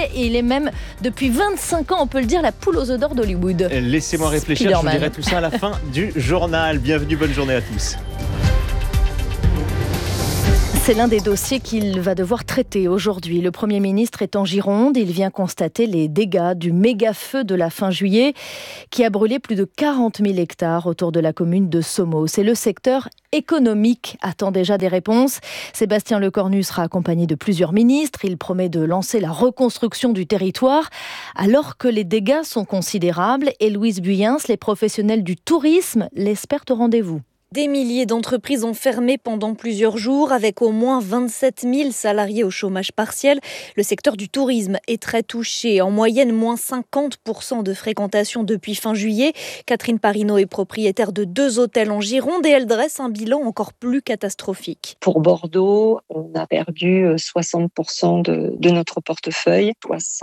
Parfait. Et il est même, depuis 25 ans, on peut le dire, la poule aux œufs d'or d'Hollywood. Laissez-moi réfléchir, je vous dirai tout ça à la fin du journal. Bienvenue, bonne journée à tous. C'est l'un des dossiers qu'il va devoir traiter aujourd'hui. Le Premier ministre est en Gironde. Il vient constater les dégâts du méga-feu de la fin juillet qui a brûlé plus de 40 000 hectares autour de la commune de Somos. Et le secteur économique attend déjà des réponses. Sébastien Lecornu sera accompagné de plusieurs ministres. Il promet de lancer la reconstruction du territoire alors que les dégâts sont considérables. Et Louise Buyens, les professionnels du tourisme, l'espèrent au rendez-vous. Des milliers d'entreprises ont fermé pendant plusieurs jours avec au moins 27 000 salariés au chômage partiel. Le secteur du tourisme est très touché. En moyenne, moins 50% de fréquentation depuis fin juillet. Catherine Parino est propriétaire de 2 hôtels en Gironde et elle dresse un bilan encore plus catastrophique. Pour Bordeaux, on a perdu 60% de notre portefeuille,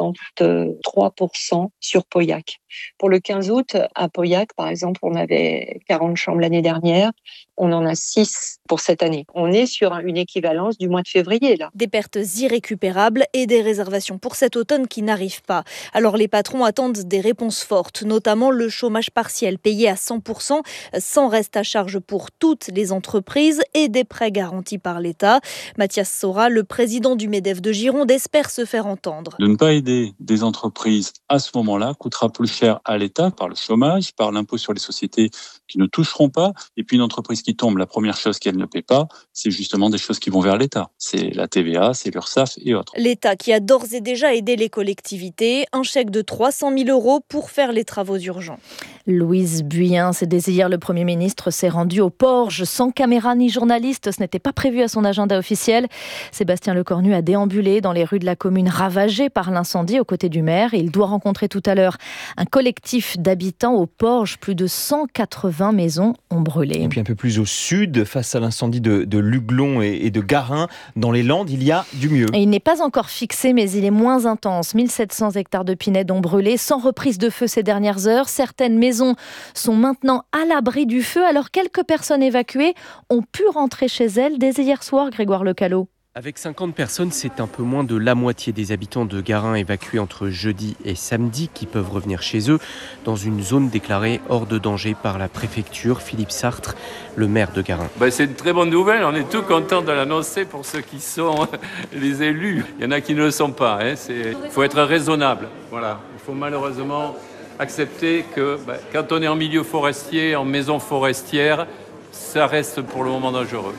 63% sur Pauillac. Pour le 15 août, à Pauillac, par exemple, on avait 40 chambres l'année dernière. On en a 6 pour cette année. On est sur une équivalence du mois de février, là. Des pertes irrécupérables et des réservations pour cet automne qui n'arrivent pas. Alors les patrons attendent des réponses fortes, notamment le chômage partiel payé à 100%, sans reste à charge pour toutes les entreprises et des prêts garantis par l'État. Mathias Sora, le président du MEDEF de Gironde, espère se faire entendre. De ne pas aider des entreprises à ce moment-là coûtera plus cher à l'État par le chômage, par l'impôt sur les sociétés qui ne toucheront pas. Et puis une entreprise qui tombe, la première chose qu'elle ne paie pas, c'est justement des choses qui vont vers l'État. C'est la TVA, c'est l'URSSAF et autres. L'État qui a d'ores et déjà aidé les collectivités, un chèque de 300 000 € pour faire les travaux urgents. Louise Buyens, dès hier, le Premier ministre s'est rendu au Porge sans caméra ni journaliste. Ce n'était pas prévu à son agenda officiel. Sébastien Lecornu a déambulé dans les rues de la commune ravagée par l'incendie aux côtés du maire. Et il doit rencontrer tout à l'heure un collectif d'habitants au Porge. Plus de 180 maisons ont brûlé. Et puis un peu plus au sud, face à l'incendie de Luglon et de Garin, dans les Landes, il y a du mieux. Et il n'est pas encore fixé, mais il est moins intense. 1700 hectares de pinèdes ont brûlé, sans reprise de feu ces dernières heures. Certaines maisons sont maintenant à l'abri du feu, alors quelques personnes évacuées ont pu rentrer chez elles dès hier soir, Grégoire Lecallot. Avec 50 personnes, c'est un peu moins de la moitié des habitants de Garin évacués entre jeudi et samedi qui peuvent revenir chez eux dans une zone déclarée hors de danger par la préfecture. Philippe Sartre, le maire de Garin. C'est une très bonne nouvelle, on est tout contents de l'annoncer pour ceux qui sont les élus. Il y en a qui ne le sont pas, il faut être raisonnable. Voilà. Il faut malheureusement accepter que quand on est en milieu forestier, en maison forestière, ça reste pour le moment dangereux.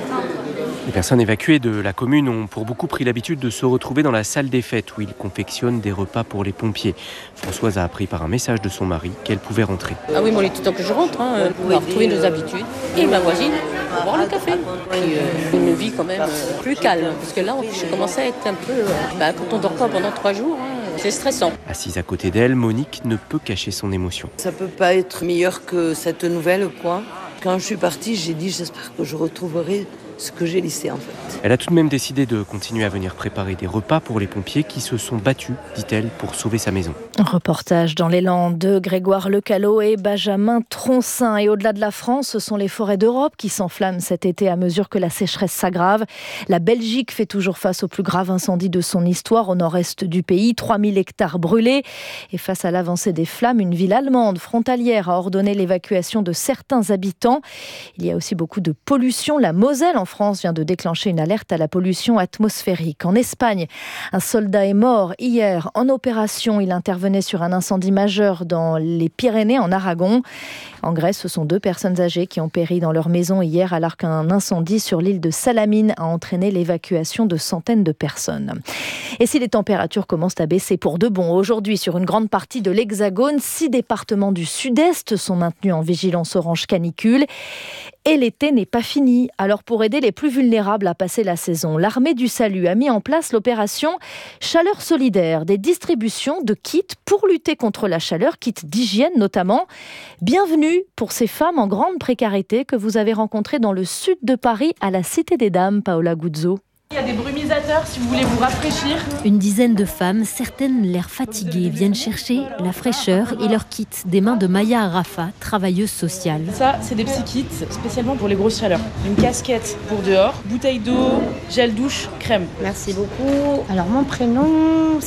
Les personnes évacuées de la commune ont pour beaucoup pris l'habitude de se retrouver dans la salle des fêtes où ils confectionnent des repas pour les pompiers. Françoise a appris par un message de son mari qu'elle pouvait rentrer. Ah oui, moi, il est tout le temps que je rentre. On va retrouver nos habitudes. Et ma voisine, on va boire le café. Puis une vie quand même plus calme. Parce que là, je commençais à être un peu... quand on dort pas pendant 3 jours, c'est stressant. Assise à côté d'elle, Monique ne peut cacher son émotion. Ça peut pas être meilleur que cette nouvelle, quoi. Quand je suis partie, j'ai dit j'espère que je retrouverai ce que j'ai laissé en fait. Elle a tout de même décidé de continuer à venir préparer des repas pour les pompiers qui se sont battus, dit-elle, pour sauver sa maison. Reportage dans les Landes de Grégoire Lecallot et Benjamin Troncin. Et au-delà de la France, ce sont les forêts d'Europe qui s'enflamment cet été à mesure que la sécheresse s'aggrave. La Belgique fait toujours face au plus grave incendie de son histoire au nord-est du pays. 3000 hectares brûlés. Et face à l'avancée des flammes, une ville allemande frontalière a ordonné l'évacuation de certains habitants. Il y a aussi beaucoup de pollution. La Moselle en France vient de déclencher une alerte à la pollution atmosphérique. En Espagne, un soldat est mort hier en opération. Il intervenait sur un incendie majeur dans les Pyrénées, en Aragon. En Grèce, ce sont 2 personnes âgées qui ont péri dans leur maison hier alors qu'un incendie sur l'île de Salamine a entraîné l'évacuation de centaines de personnes. Et si les températures commencent à baisser pour de bon, aujourd'hui sur une grande partie de l'Hexagone, 6 départements du sud-est sont maintenus en vigilance orange canicule. Et l'été n'est pas fini. Alors pour aider les plus vulnérables à passer la saison, l'Armée du Salut a mis en place l'opération Chaleur solidaire, des distributions de kits pour lutter contre la chaleur, kits d'hygiène notamment. Bienvenue pour ces femmes en grande précarité que vous avez rencontrées dans le sud de Paris, à la Cité des Dames, Paola Guzzo. Il y a des brumisateurs si vous voulez vous rafraîchir. Une dizaine de femmes, certaines l'air fatiguées, viennent chercher la fraîcheur et leur kit des mains de Maya Arafa, travailleuse sociale. Ça, c'est des petits kits spécialement pour les grosses chaleurs. Une casquette pour dehors, bouteille d'eau, gel douche, crème. Merci beaucoup. Alors mon prénom,